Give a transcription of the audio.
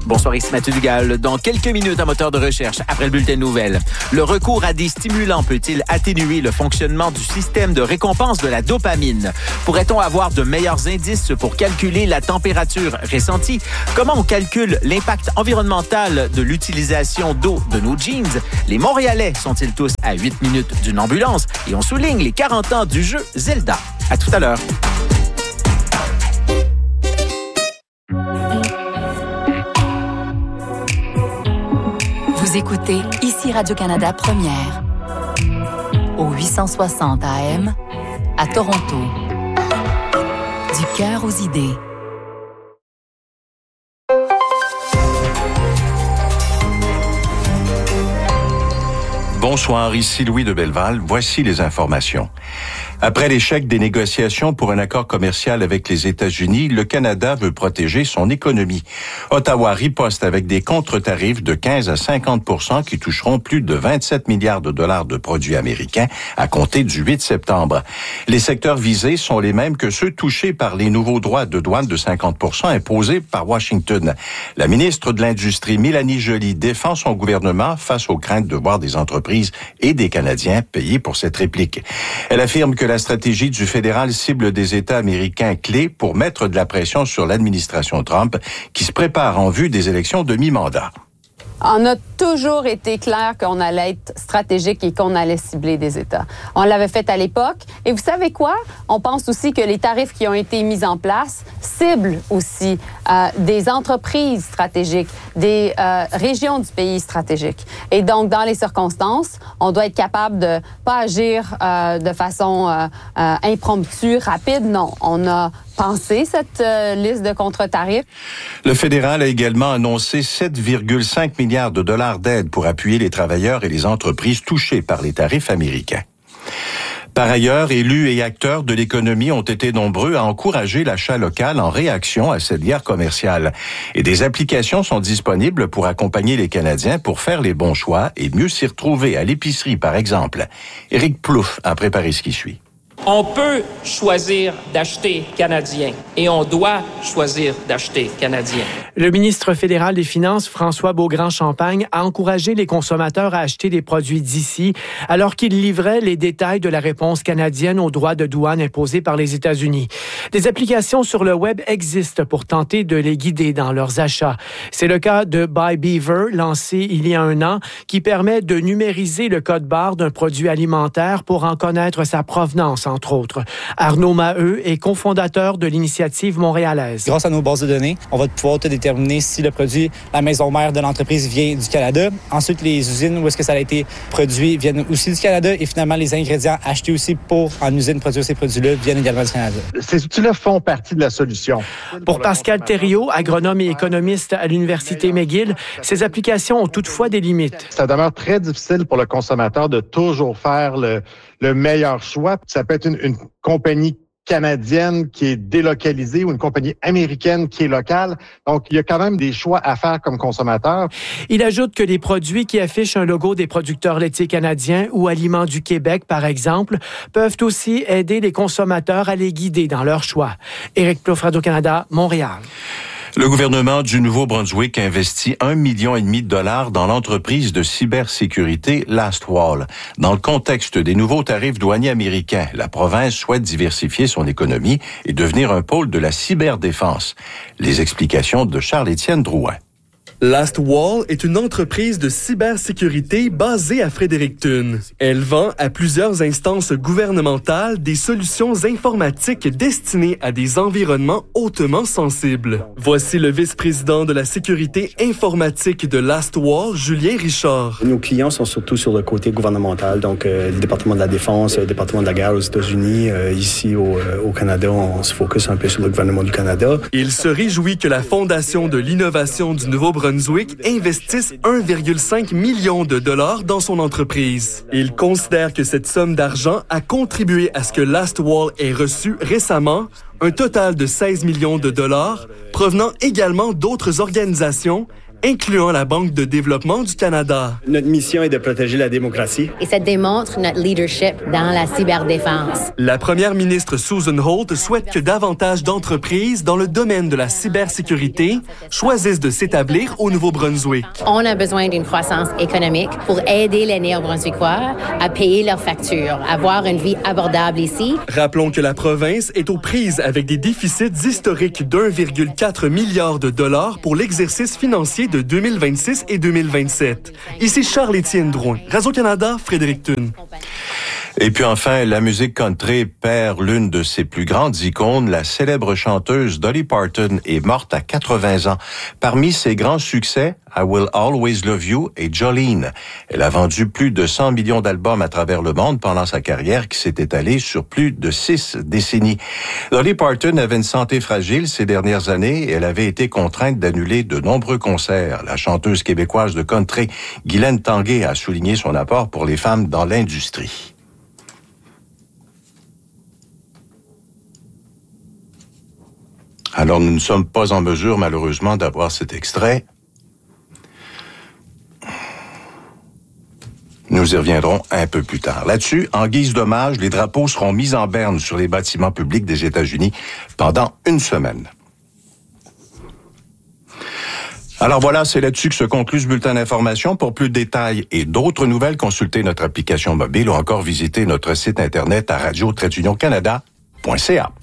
Bonsoir, ici Mathieu Dugal. Dans quelques minutes, un moteur de recherche après le bulletin de nouvelles. Le recours à des stimulants peut-il atténuer le fonctionnement du système de récompense de la dopamine? Pourrait-on avoir de meilleurs indices pour calculer la température ressentie? Comment on calcule l'impact environnemental de l'utilisation d'eau de nos jeans? Les Montréalais sont-ils tous à 8 minutes d'une ambulance? Et on souligne les 40 ans du jeu Zelda. À tout à l'heure. Vous écoutez ici Radio-Canada Première, au 860 AM, à Toronto. Du cœur aux idées. Bonsoir, ici Louis de Belleval. Voici les informations. Après l'échec des négociations pour un accord commercial avec les États-Unis, le Canada veut protéger son économie. Ottawa riposte avec des contre-tarifs de 15 à 50 qui toucheront plus de 27 milliards de dollars de produits américains à compter du 8 septembre. Les secteurs visés sont les mêmes que ceux touchés par les nouveaux droits de douane de 50 imposés par Washington. La ministre de l'Industrie, Mélanie Joly, défend son gouvernement face aux craintes de voir des entreprises et des Canadiens payer pour cette réplique. Elle affirme que la stratégie du fédéral cible des États américains clés pour mettre de la pression sur l'administration Trump qui se prépare en vue des élections de mi-mandat. On a toujours été clair qu'on allait être stratégique et qu'on allait cibler des États. On l'avait fait à l'époque. Et vous savez quoi? On pense aussi que les tarifs qui ont été mis en place ciblent aussi des entreprises stratégiques, des régions du pays stratégiques. Et donc, dans les circonstances, on doit être capable de pas agir de façon impromptue, rapide. Non, on a pensé cette liste de contre-tarifs. Le fédéral a également annoncé 7,5 milliards de dollars d'aide pour appuyer les travailleurs et les entreprises touchés par les tarifs américains. Par ailleurs, élus et acteurs de l'économie ont été nombreux à encourager l'achat local en réaction à cette guerre commerciale. Et des applications sont disponibles pour accompagner les Canadiens pour faire les bons choix et mieux s'y retrouver à l'épicerie, par exemple. Éric Plouffe a préparé ce qui suit. On peut choisir d'acheter canadien et on doit choisir d'acheter canadien. Le ministre fédéral des Finances, François Beaugrand-Champagne, a encouragé les consommateurs à acheter des produits d'ici alors qu'il livrait les détails de la réponse canadienne aux droits de douane imposés par les États-Unis. Des applications sur le web existent pour tenter de les guider dans leurs achats. C'est le cas de Buy Beaver, lancé il y a 1 an, qui permet de numériser le code barre d'un produit alimentaire pour en connaître sa provenance, entre autres. Arnaud Maheu est cofondateur de l'initiative montréalaise. Grâce à nos bases de données, on va pouvoir déterminer si le produit, la maison mère de l'entreprise vient du Canada. Ensuite, les usines où est-ce que ça a été produit viennent aussi du Canada et finalement, les ingrédients achetés aussi pour en usine produire ces produits-là viennent également du Canada. Ces outils-là font partie de la solution. Pour Pascal Thériault, agronome et économiste à l'Université McGill, ces applications ont toutefois des limites. Ça demeure très difficile pour le consommateur de toujours faire le meilleur choix. Ça peut être une compagnie canadienne qui est délocalisée ou une compagnie américaine qui est locale. Donc, il y a quand même des choix à faire comme consommateur. Il ajoute que les produits qui affichent un logo des producteurs laitiers canadiens ou Aliments du Québec, par exemple, peuvent aussi aider les consommateurs à les guider dans leur choix. Éric Plouffe, Radio-Canada, Montréal. Le gouvernement du Nouveau-Brunswick investit 1,5 million de dollars dans l'entreprise de cybersécurité Lastwall. Dans le contexte des nouveaux tarifs douaniers américains, la province souhaite diversifier son économie et devenir un pôle de la cyberdéfense. Les explications de Charles-Étienne Drouin. Lastwall est une entreprise de cybersécurité basée à Fredericton. Elle vend à plusieurs instances gouvernementales des solutions informatiques destinées à des environnements hautement sensibles. Voici le vice-président de la sécurité informatique de Lastwall, Julien Richard. Nos clients sont surtout sur le côté gouvernemental, donc le département de la Défense, le département de la guerre aux États-Unis. Ici, au Canada, on se focus un peu sur le gouvernement du Canada. Il se réjouit que la Fondation de l'innovation du Nouveau-Brunswick investisse 1,5 million de dollars dans son entreprise. Il considère que cette somme d'argent a contribué à ce que Lastwall ait reçu récemment un total de 16 millions de dollars provenant également d'autres organisations incluant la Banque de développement du Canada. Notre mission est de protéger la démocratie. Et ça démontre notre leadership dans la cyberdéfense. La première ministre Susan Holt souhaite que davantage d'entreprises dans le domaine de la cybersécurité choisissent de s'établir au Nouveau-Brunswick. On a besoin d'une croissance économique pour aider les Néo-Brunswickois à payer leurs factures, avoir une vie abordable ici. Rappelons que la province est aux prises avec des déficits historiques d'1,4 milliard de dollars pour l'exercice financier de 2026 et 2027. Ici Charles-Étienne Drouin, Radio-Canada, Fredericton. Et puis enfin, la musique country perd l'une de ses plus grandes icônes. La célèbre chanteuse Dolly Parton est morte à 80 ans. Parmi ses grands succès, I Will Always Love You et Jolene. Elle a vendu plus de 100 millions d'albums à travers le monde pendant sa carrière qui s'est étalée sur plus de 6 décennies. Dolly Parton avait une santé fragile ces dernières années et elle avait été contrainte d'annuler de nombreux concerts. La chanteuse québécoise de country, Guylaine Tanguay, a souligné son apport pour les femmes dans l'industrie. Alors, nous ne sommes pas en mesure, malheureusement, d'avoir cet extrait. Nous y reviendrons un peu plus tard. Là-dessus, en guise d'hommage, les drapeaux seront mis en berne sur les bâtiments publics des États-Unis pendant une semaine. Alors voilà, c'est là-dessus que se conclut ce bulletin d'information. Pour plus de détails et d'autres nouvelles, consultez notre application mobile ou encore visitez notre site Internet à radio-canada.ca.